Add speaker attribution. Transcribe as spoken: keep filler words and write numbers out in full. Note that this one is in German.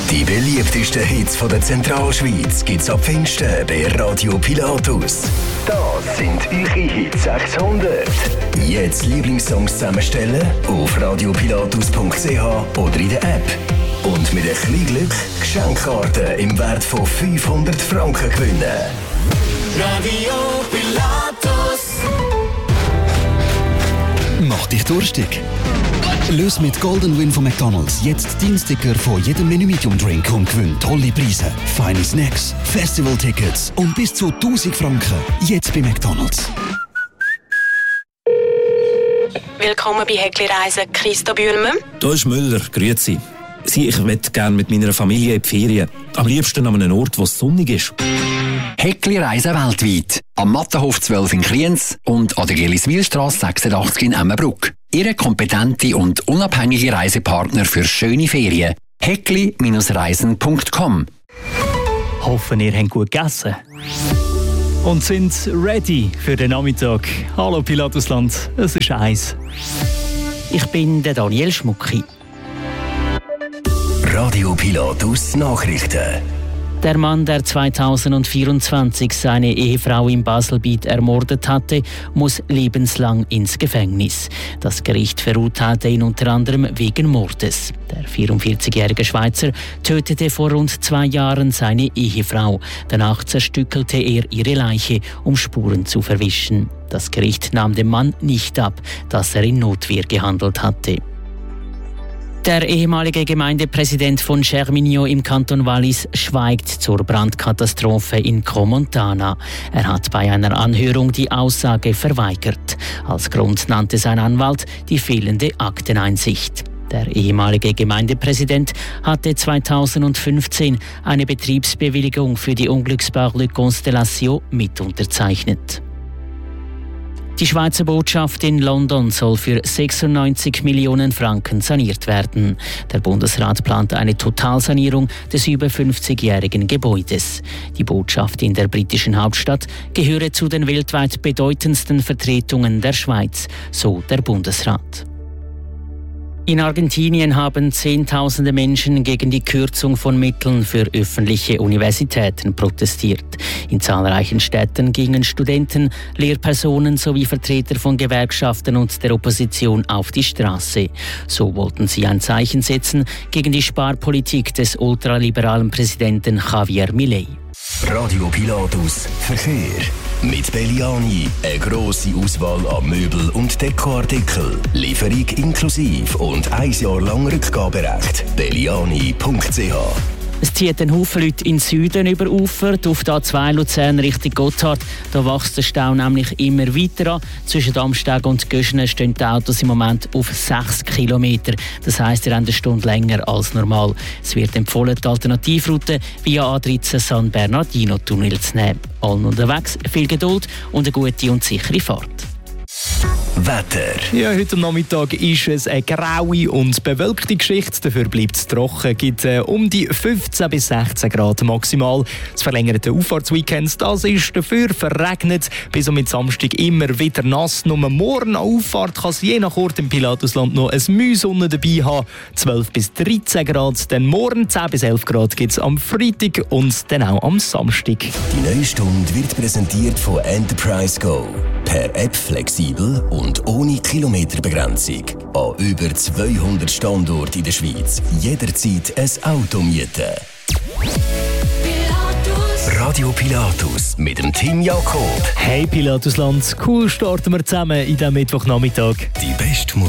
Speaker 1: Die beliebtesten Hits von der Zentralschweiz gibt's ab Pfingsten bei Radio Pilatus. Das sind eure Hit sechshundert. Jetzt Lieblingssongs zusammenstellen auf radiopilatus punkt c h oder in der App. Und mit ein bisschen Glück Geschenkkarten im Wert von fünfhundert Franken gewinnen.
Speaker 2: Radio Pilatus.
Speaker 3: Mach dich durstig. Löse mit Golden Win von McDonald's jetzt deinen Sticker von jedem Menü Medium Drink und gewinn tolle Preise, feine Snacks, Festival-Tickets und bis zu tausend Franken. Jetzt bei McDonald's.
Speaker 4: Willkommen bei Heckli Reisen, Christa Bühlmann.
Speaker 5: Da ist Müller, grüezi. Sie, ich möchte gerne mit meiner Familie in die Ferien. Am liebsten an einem Ort, wo es sonnig ist.
Speaker 6: Heckli Reisen weltweit. Am Mattenhof zwölf in Kriens und an der Geliswilstrasse sechsundachtzig in Emmenbruck. Ihre kompetente und unabhängige Reisepartner für schöne Ferien. heckli Reisen punkt com.
Speaker 7: Hoffen, ihr habt gut gegessen. Und sind ready für den Nachmittag. Hallo Pilatusland, es ist eins. Ich bin der Daniel Schmucki.
Speaker 1: Radio Pilatus Nachrichten.
Speaker 8: Der Mann, der zweitausendvierundzwanzig seine Ehefrau in Baselbiet ermordet hatte, muss lebenslang ins Gefängnis. Das Gericht verurteilte ihn unter anderem wegen Mordes. Der vierundvierzigjährige Schweizer tötete vor rund zwei Jahren seine Ehefrau. Danach zerstückelte er ihre Leiche, um Spuren zu verwischen. Das Gericht nahm dem Mann nicht ab, dass er in Notwehr gehandelt hatte. Der ehemalige Gemeindepräsident von Cerminio im Kanton Wallis schweigt zur Brandkatastrophe in Crans-Montana. Er hat bei einer Anhörung die Aussage verweigert. Als Grund nannte sein Anwalt die fehlende Akteneinsicht. Der ehemalige Gemeindepräsident hatte zweitausendfünfzehn eine Betriebsbewilligung für die Unglücksbau Le Constellation mit unterzeichnet. Die Schweizer Botschaft in London soll für sechsundneunzig Millionen Franken saniert werden. Der Bundesrat plant eine Totalsanierung des über fünfzigjährigen Gebäudes. Die Botschaft in der britischen Hauptstadt gehöre zu den weltweit bedeutendsten Vertretungen der Schweiz, so der Bundesrat. In Argentinien haben Zehntausende Menschen gegen die Kürzung von Mitteln für öffentliche Universitäten protestiert. In zahlreichen Städten gingen Studenten, Lehrpersonen sowie Vertreter von Gewerkschaften und der Opposition auf die Straße. So wollten sie ein Zeichen setzen gegen die Sparpolitik des ultraliberalen Präsidenten Javier Milei.
Speaker 1: Radio Pilatus Verkehr. Mit Belliani eine grosse Auswahl an Möbel- und Dekoartikeln. Lieferung inklusive und ein Jahr lang Rückgaberecht. belliani punkt c h.
Speaker 8: Es zieht einen Haufen Leute in den Süden über Ufer, auf der A zwei Luzern Richtung Gotthard. Da wächst der Stau nämlich immer weiter an. Zwischen Amsteg und Göschene stehen die Autos im Moment auf sechs Kilometer. Das heisst, ihr habt eine Stunde länger als normal. Es wird empfohlen, die Alternativroute via A dreizehn San Bernardino-Tunnel zu nehmen. Allen unterwegs viel Geduld und eine gute und sichere Fahrt.
Speaker 1: Wetter.
Speaker 7: Ja, heute Nachmittag ist es eine graue und bewölkte Geschichte. Dafür bleibt es trocken. Es gibt äh, um die fünfzehn bis sechzehn Grad maximal. Das verlängerte Auffahrtsweekend, das ist dafür verregnet. Bis mit Samstag immer wieder nass. Nur morgen an Auffahrt kann es je nach Ort im Pilatusland noch ein Mühsonne dabei haben. zwölf bis dreizehn Grad. Dann morgen zehn bis elf Grad gibt es am Freitag und dann auch am Samstag.
Speaker 1: Die neue Stunde wird präsentiert von Enterprise Go. Per App flexibel und ohne Kilometerbegrenzung. An über zweihundert Standorten in der Schweiz. Jederzeit ein Auto mieten. Pilatus. Radio Pilatus mit dem Team Jakob.
Speaker 7: Hey Pilatusland, cool starten wir zusammen in diesem Mittwochnachmittag.
Speaker 1: Die beste